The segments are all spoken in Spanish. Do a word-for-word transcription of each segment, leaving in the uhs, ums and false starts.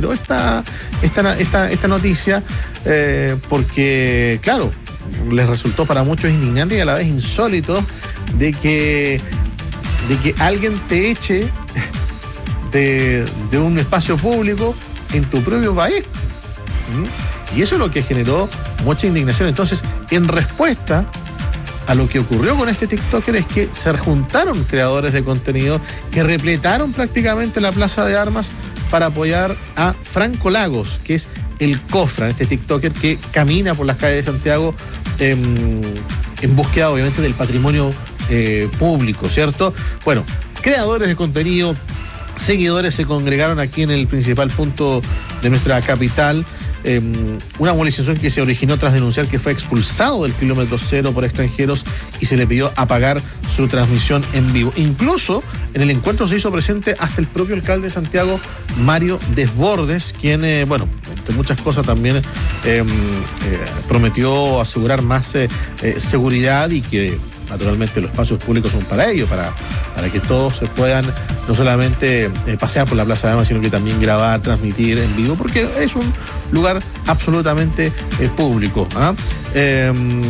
generó esta, esta, esta, esta noticia eh, porque, claro, les resultó para muchos indignante y a la vez insólito de que, de que alguien te eche de, de un espacio público en tu propio país. ¿Mm? Y eso es lo que generó mucha indignación. Entonces, en respuesta a lo que ocurrió con este TikToker es que se juntaron creadores de contenido que repletaron prácticamente la Plaza de Armas para apoyar a Franco Lagos, que es el Cofran, este TikToker que camina por las calles de Santiago eh, en búsqueda obviamente del patrimonio eh, público, ¿cierto? Bueno, creadores de contenido, seguidores se congregaron aquí en el principal punto de nuestra capital. Eh, una movilización que se originó tras denunciar que fue expulsado del kilómetro cero por extranjeros y se le pidió apagar su transmisión en vivo. Incluso en el encuentro se hizo presente hasta el propio alcalde de Santiago, Mario Desbordes, quien, eh, bueno, entre muchas cosas también eh, eh, prometió asegurar más eh, eh, seguridad y que naturalmente los espacios públicos son para ello, para, para que todos se puedan no solamente eh, pasear por la Plaza de Armas, sino que también grabar, transmitir en vivo, porque es un lugar absolutamente eh, público. ¿ah? Eh,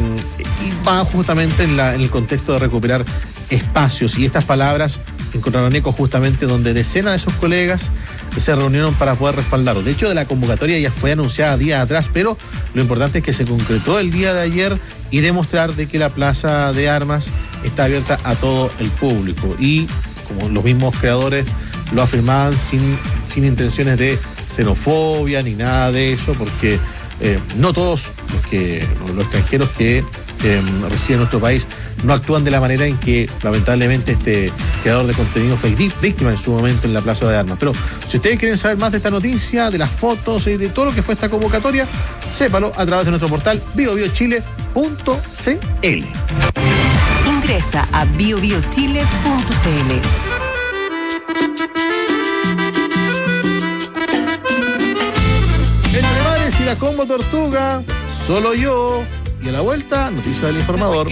y va justamente en, la, en el contexto de recuperar espacios, y estas palabras encontraron eco justamente donde decenas de sus colegas se reunieron para poder respaldarlo. De hecho, de la convocatoria ya fue anunciada días atrás, pero lo importante es que se concretó el día de ayer y demostrar de que la Plaza de Armas está abierta a todo el público. Y como los mismos creadores lo afirmaban, sin, sin intenciones de xenofobia ni nada de eso, porque eh, no todos los, que, los extranjeros que eh, residen en nuestro país no actúan de la manera en que lamentablemente este creador de contenido fue víctima en su momento en la Plaza de Armas. Pero si ustedes quieren saber más de esta noticia, de las fotos y de todo lo que fue esta convocatoria, sépalo a través de nuestro portal bio bio chile punto c l. Ingresa a bio bio chile punto c l. Entre mares y la combo tortuga, solo yo. Y a la vuelta, noticia del informador.